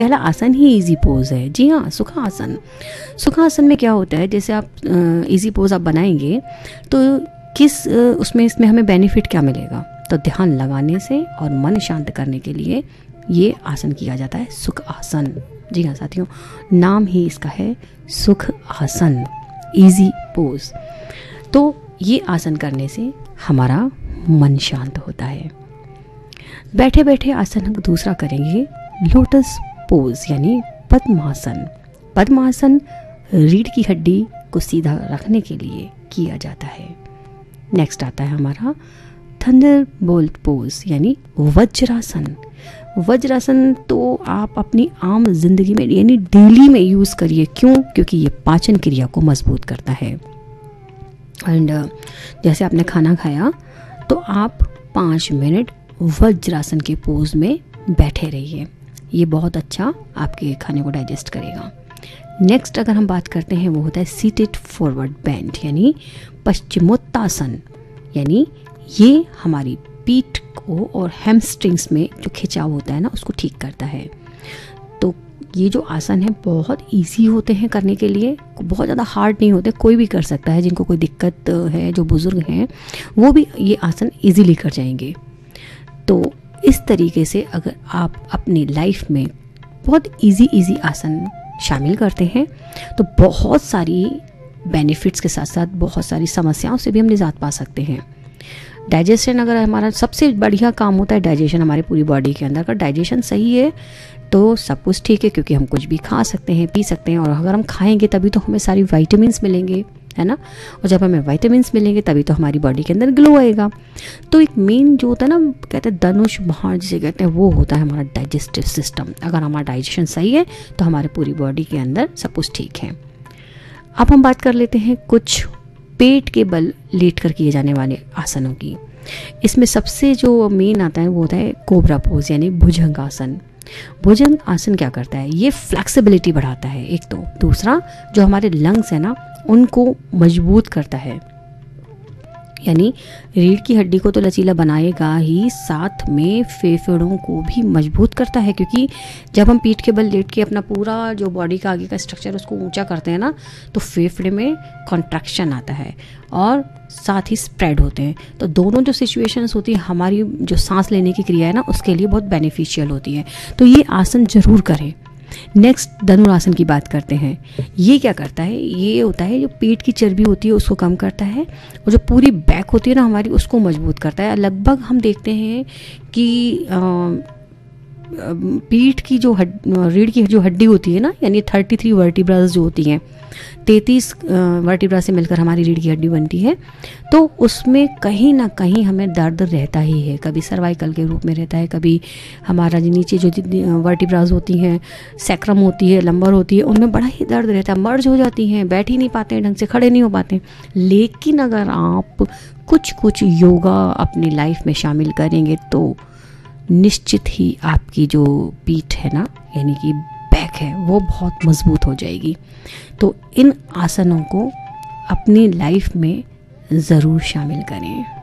पहला आसन ही easy pose है। जी हाँ, सुखासन। सुखासन में क्या होता है, जैसे आप इजी पोज आप बनाएंगे तो किस इसमें हमें बेनिफिट क्या मिलेगा, तो ध्यान लगाने से और मन शांत करने के लिए ये आसन किया जाता है, सुख आसन। जी हाँ साथियों, नाम ही इसका है सुख आसन, इजी पोज। तो ये आसन करने से हमारा मन शांत होता है। बैठे बैठे आसन हम दूसरा करेंगे, लोटस पोज यानी पद्मासन। पद्मासन रीढ़ की हड्डी को सीधा रखने के लिए किया जाता है। नेक्स्ट आता है हमारा थंडरबोल्ट पोज यानी वज्रासन। वज्रासन तो आप अपनी आम जिंदगी में यानी डेली में यूज़ करिए। क्यों? क्योंकि ये पाचन क्रिया को मजबूत करता है। एंड जैसे आपने खाना खाया तो आप 5 मिनट वज्रासन के पोज में बैठे रहिए, ये बहुत अच्छा आपके खाने को डाइजेस्ट करेगा। नेक्स्ट अगर हम बात करते हैं वो होता है सीटेड फॉरवर्ड बेंड यानी पश्चिमोत्तासन। यानी ये हमारी पीठ को और हैमस्ट्रिंग्स में जो खिंचाव होता है ना उसको ठीक करता है। तो ये जो आसन है बहुत इजी होते हैं करने के लिए, बहुत ज़्यादा हार्ड नहीं होते, कोई भी कर सकता है। जिनको कोई दिक्कत है, जो बुज़ुर्ग हैं, वो भी ये आसन इजीली कर जाएंगे। तो इस तरीके से अगर आप अपनी लाइफ में बहुत इजी आसन शामिल करते हैं तो बहुत सारी बेनिफिट्स के साथ साथ बहुत सारी समस्याओं से भी हम निजात पा सकते हैं। डाइजेशन, अगर हमारा सबसे बढ़िया काम होता है डाइजेशन हमारी पूरी बॉडी के अंदर, अगर डाइजेशन सही है तो सब कुछ ठीक है, क्योंकि हम कुछ भी खा सकते हैं, पी सकते हैं, और अगर हम खाएंगे तभी तो हमें सारी विटामिन्स मिलेंगे, है ना। और जब हमें विटामिन्स मिलेंगे तभी तो हमारी बॉडी के अंदर ग्लो आएगा। तो एक मेन जो होता है ना, कहते हैं धनुष बाण जिसे कहते हैं, वो होता है हमारा डाइजेस्टिव सिस्टम। अगर हमारा डाइजेशन सही है तो हमारे पूरी बॉडी के अंदर सब कुछ ठीक है। अब हम बात कर लेते हैं कुछ पेट के बल लेट कर किए जाने वाले आसनों की। इसमें सबसे जो मेन आता है वो होता है कोबरा पोज यानी भुजंग आसन। भुजंग आसन क्या करता है, ये फ्लेक्सिबिलिटी बढ़ाता है एक तो, दूसरा जो हमारे लंग्स है ना उनको मजबूत करता है। यानी रीढ़ की हड्डी को तो लचीला बनाएगा ही, साथ में फेफड़ों को भी मजबूत करता है। क्योंकि जब हम पीठ के बल लेट के अपना पूरा जो बॉडी का आगे का स्ट्रक्चर उसको ऊंचा करते हैं ना, तो फेफड़े में कॉन्ट्रैक्शन आता है और साथ ही स्प्रेड होते हैं। तो दोनों जो सिचुएशंस होती है हमारी जो सांस लेने की क्रिया है ना उसके लिए बहुत बेनिफिशियल होती है। तो ये आसन जरूर करें। नेक्स्ट धनुरासन की बात करते हैं। ये क्या करता है, ये होता है जो पेट की चर्बी होती है उसको कम करता है, और जो पूरी बैक होती है ना हमारी उसको मजबूत करता है। लगभग हम देखते हैं कि पीठ की जो रीढ़ की जो हड्डी होती है ना, यानी 33 वर्टिब्रास जो होती हैं, 33 वर्टिब्रा से मिलकर हमारी रीढ़ की हड्डी बनती है। तो उसमें कहीं ना कहीं हमें दर्द रहता ही है, कभी सर्वाइकल के रूप में रहता है, कभी हमारा जो नीचे जो वर्टिब्रास होती हैं, सैक्रम होती है, लंबर होती है, उनमें बड़ा ही दर्द रहता है, मर्ज हो जाती हैं, बैठ ही नहीं पाते हैं ढंग से, खड़े नहीं हो पाते हैं। लेकिन अगर आप कुछ योगा अपनी लाइफ में शामिल करेंगे तो निश्चित ही आपकी जो पीठ है ना, यानी कि बैक है, वो बहुत मजबूत हो जाएगी। तो इन आसनों को अपनी लाइफ में ज़रूर शामिल करें।